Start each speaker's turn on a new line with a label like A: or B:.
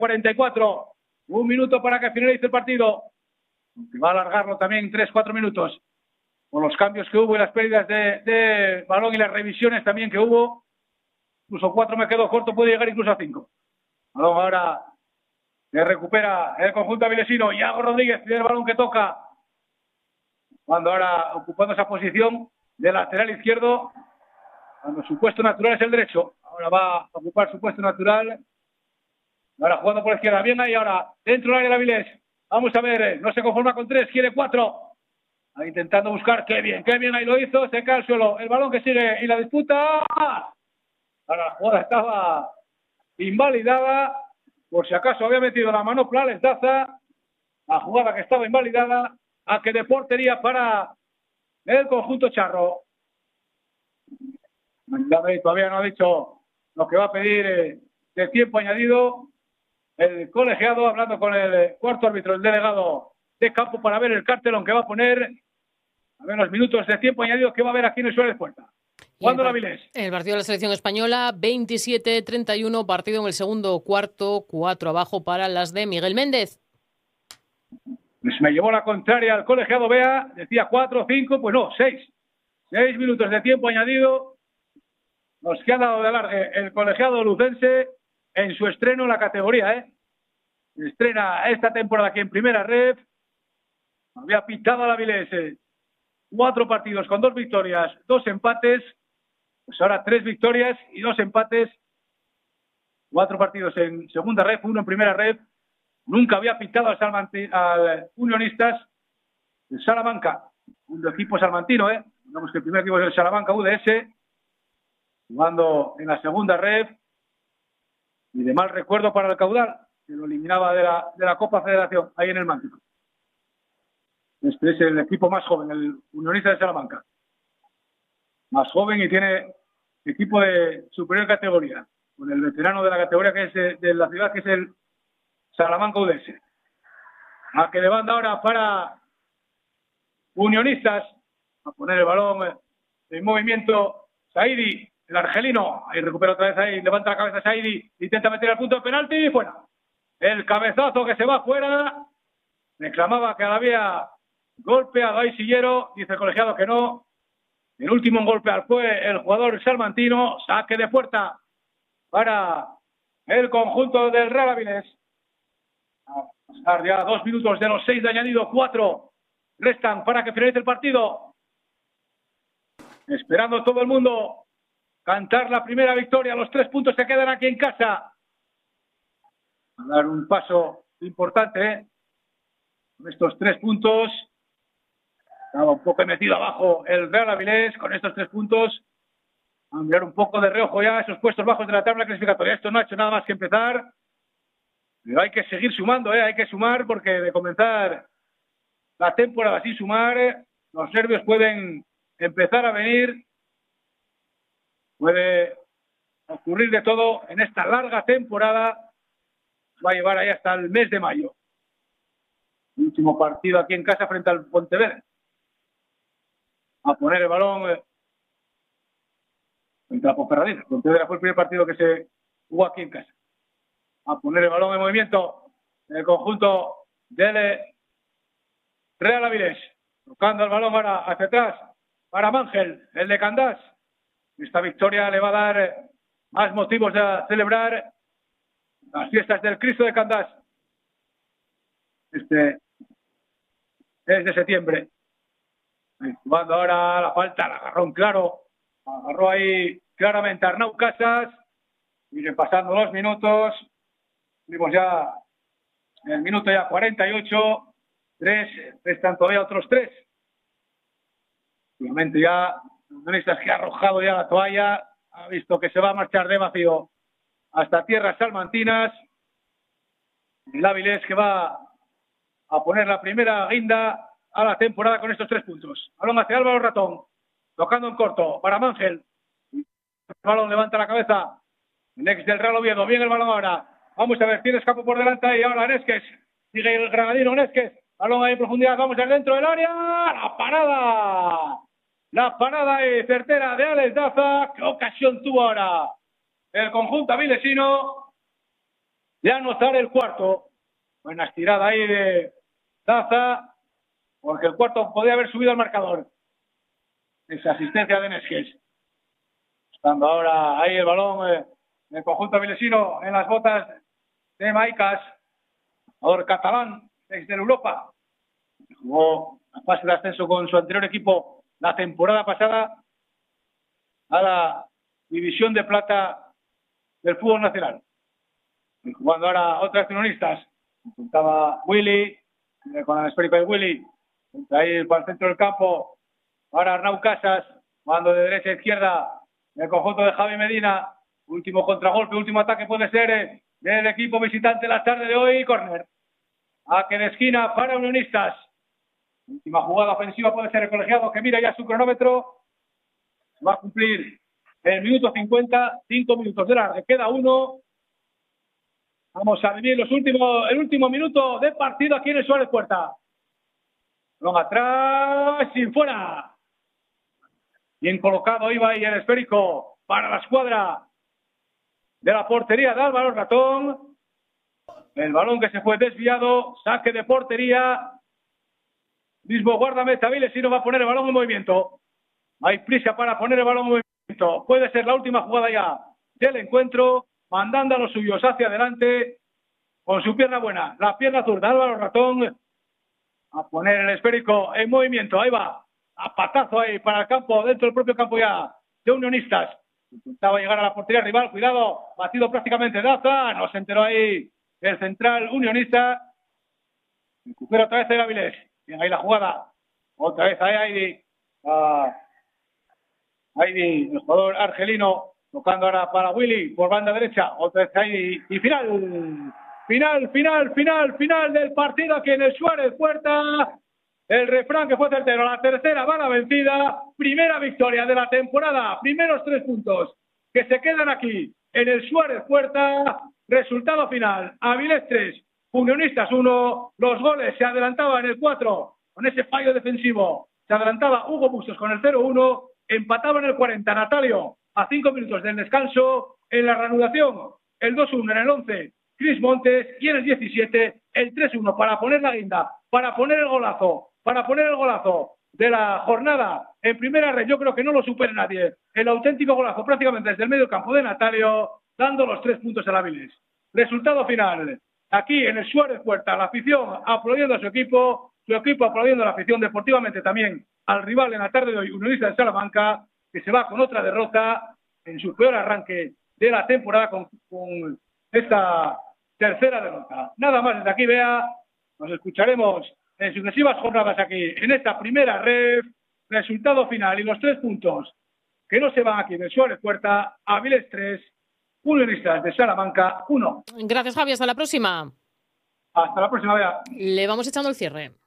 A: 44. Un minuto para que finalice el partido. Que va a alargarlo también 3-4 minutos. Con los cambios que hubo y las pérdidas de balón y las revisiones también que hubo. Incluso 4 me quedo corto, puede llegar incluso a 5. Balón ahora que recupera el conjunto avilesino. Iago Rodríguez tiene el balón que toca. Cuando ahora ocupando esa posición de lateral izquierdo. Cuando su puesto natural es el derecho. Ahora va a ocupar su puesto natural. Ahora jugando por la izquierda. Bien ahí ahora. Dentro del área de Avilés. Vamos a ver. No se conforma con 3. Quiere 4. Ahí intentando buscar. Qué bien ahí lo hizo. Se cae al suelo. El balón que sigue y la disputa. Ahora la jugada estaba invalidada. Por si acaso había metido la manopla Lentaza. La jugada que estaba invalidada. A que de portería para el conjunto charro. Todavía no ha dicho lo que va a pedir de tiempo añadido el colegiado, hablando con el cuarto árbitro, el delegado de campo, para ver el cartelón que va a poner, a ver los minutos de tiempo añadido que va a haber aquí en el Suárez Puerta. ¿Cuándo la Avilés?
B: El partido de la selección española, 27-31, partido en el segundo cuarto, 4 abajo para las de Miguel Méndez.
A: Pues me llevó la contraria al colegiado Bea, decía 4, 5, pues no, 6. 6 minutos de tiempo añadido. Nos que ha dado de alargue el colegiado lucense en su estreno en la categoría, Estrena esta temporada aquí en Primera Ref. Había pitado a la Avilés 4 partidos con 2 victorias, 2 empates. Pues ahora 3 victorias y 2 empates. 4 partidos en Segunda Ref, 1 en Primera Ref. Nunca había pitado al Unionistas de Salamanca. Un equipo salmantino, Digamos que el primer equipo es el Salamanca UDS. Jugando en la Segunda Ref. Y de mal recuerdo para el Caudal, que lo eliminaba de la Copa Federación, ahí en el Mántico. Este es el equipo más joven, el Unionista de Salamanca. Más joven y tiene equipo de superior categoría, con el veterano de la categoría que es de la ciudad, que es el Salamanca UDS. A que de banda ahora para Unionistas, a poner el balón en movimiento Saidi, el argelino. Ahí recupera otra vez, ahí levanta la cabeza Saidi, intenta meter al punto de penalti y fuera. El cabezazo que se va fuera. Reclamaba que había golpe a Gai Sillero, dice el colegiado que no. El último en golpear fue el jugador salmantino. Saque de puerta para el conjunto del Real Avilés. A pasar ya 2 minutos de los 6 de añadido, 4 restan para que finalice el partido. Esperando todo el mundo cantar la primera victoria. Los 3 puntos se quedan aquí en casa. A dar un paso importante, Con estos 3 puntos. Estaba un poco metido abajo el Real Avilés con estos 3 puntos. A mirar un poco de reojo ya esos puestos bajos de la tabla clasificatoria. Esto no ha hecho nada más que empezar. Pero hay que seguir sumando, hay que sumar, porque de comenzar la temporada sin sumar, los nervios pueden empezar a venir. Puede ocurrir de todo en esta larga temporada. Va a llevar ahí hasta el mes de mayo. El último partido aquí en casa frente al Pontevedra. A poner el balón contra Ponferradina. Pontevedra fue el primer partido que se jugó aquí en casa. A poner el balón en movimiento en el conjunto del Real Avilés. Tocando el balón ahora hacia atrás para Mangel, el de Candás. Esta victoria le va a dar más motivos a celebrar las fiestas del Cristo de Candás. Este es de septiembre. Jugando ahora la falta, el agarrón claro. Agarró ahí claramente Arnau Casas. Y repasando los minutos. Vimos ya en el minuto ya 48. 3, restan todavía otros 3. Obviamente ya los unionistas que ha arrojado ya la toalla. Ha visto que se va a marchar de vacío hasta tierras salmantinas. El Avilés que va a poner la primera guinda a la temporada con estos 3 puntos. Balón hacia Álvaro Ratón. Tocando en corto para Mangel. El balón levanta la cabeza. El ex del Real Oviedo. Bien el balón ahora. Vamos a ver, tiene escapo por delante y ahora Nesques. Sigue el granadino Nesques. Balón ahí en profundidad. Vamos a ver dentro del área. La parada. La parada certera de Alex Daza. ¿Qué ocasión tuvo ahora el conjunto avilesino? de anotar el cuarto. Buena estirada ahí de Daza, porque el cuarto podía haber subido al marcador. Esa asistencia de Nesques. Estando ahora ahí el balón del conjunto avilesino en las botas de Maicas, jugador catalán desde Europa. Jugó la fase de ascenso con su anterior equipo la temporada pasada a la División de Plata del fútbol nacional. Y jugando ahora otras finalistas. Intentaba Willy, con el esférico de Willy. Ahí para el centro del campo. Ahora Arnau Casas, jugando de derecha a izquierda. En el conjunto de Javi Medina. Último contragolpe, último ataque puede ser del equipo visitante la tarde de hoy. Córner. A que de esquina para Unionistas. Última jugada ofensiva puede ser el colegiado que mira ya su cronómetro. Va a cumplir el minuto 50, 5 minutos de larga. Queda uno. Vamos a vivir el último minuto de partido aquí en el Suárez Puerta. Long atrás, sin fuera. Bien colocado iba ahí el esférico para la escuadra de la portería de Álvaro Ratón. El balón que se fue desviado, saque de portería. Mismo guardameta Vilesino va a poner el balón en movimiento. Hay prisa para poner el balón en movimiento. Puede ser la última jugada ya del encuentro, mandando a los suyos hacia adelante con su pierna buena. La pierna zurda, Álvaro Ratón a poner el esférico en movimiento. Ahí va, a patazo ahí para el campo, dentro del propio campo ya de Unionistas. Intentaba llegar a la portería rival, cuidado, batido prácticamente Daza, no se enteró ahí el central unionista. Recupera otra vez el Avilés. Bien, ahí la jugada. Otra vez ahí Heidi, el jugador argelino, tocando ahora para Willy por banda derecha. Otra vez Heidi. Y final del partido aquí en el Suárez Puerta. El refrán que fue certero. La tercera va la vencida. Primera victoria de la temporada. Primeros 3 puntos que se quedan aquí en el Suárez Puerta. Resultado final. Avilés 3. Unionistas 1, los goles se adelantaban en el 4 con ese fallo defensivo, se adelantaba Hugo Bustos con el 0-1, empataba en el 40 Natalio a 5 minutos del descanso, en la reanudación el 2-1 en el 11 Cris Montes y en el 17 el 3-1 para poner la guinda, para poner el golazo de la jornada en primera red. Yo creo que no lo supera nadie, el auténtico golazo prácticamente desde el medio campo de Natalio, dando los 3 puntos al Avilés. Resultado final. Aquí en el Suárez Puerta, la afición aplaudiendo a su equipo aplaudiendo a la afición, deportivamente también al rival en la tarde de hoy, Unionista de Salamanca, que se va con otra derrota en su peor arranque de la temporada con esta tercera derrota. Nada más desde aquí, Bea, nos escucharemos en sucesivas jornadas aquí, en esta primera ref, resultado final y los 3 puntos que no se van aquí del Suárez Puerta, Avilés 3, Unionistas de Salamanca 1.
B: Gracias, Javi. Hasta la próxima.
A: Hasta la próxima, Bea.
B: Le vamos echando el cierre.